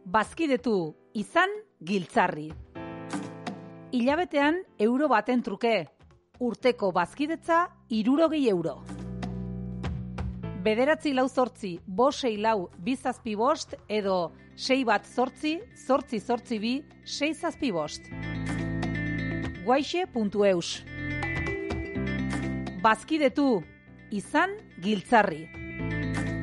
Bazkidetu, izan giltzarri. Hilabetean euro baten truke. Urteko bazkidetza 60 euro. 9-4-5-6-4-2 edo 6-1-8-8-2-6-2. Guaixe.eus. Bazkidetu, izan giltzarri.